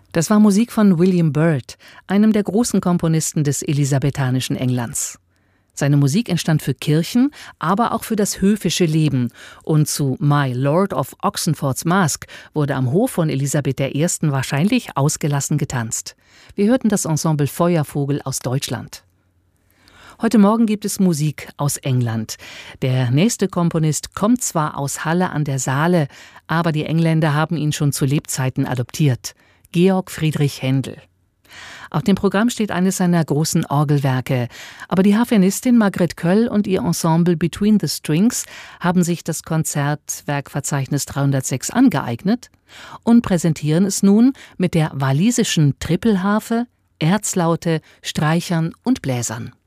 Das war Musik von William Byrd, einem der großen Komponisten des elisabethanischen Englands. Seine Musik entstand für Kirchen, aber auch für das höfische Leben. Und zu My Lord of Oxenford's Mask wurde am Hof von Elisabeth I. wahrscheinlich ausgelassen getanzt. Wir hörten das Ensemble Feuervogel aus Deutschland. Heute Morgen gibt es Musik aus England. Der nächste Komponist kommt zwar aus Halle an der Saale, aber die Engländer haben ihn schon zu Lebzeiten adoptiert. Georg Friedrich Händel. Auf dem Programm steht eines seiner großen Orgelwerke. Aber die Harfenistin Margret Köll und ihr Ensemble Between the Strings haben sich das Konzertwerkverzeichnis 306 angeeignet und präsentieren es nun mit der walisischen Trippelharfe, Erzlaute, Streichern und Bläsern.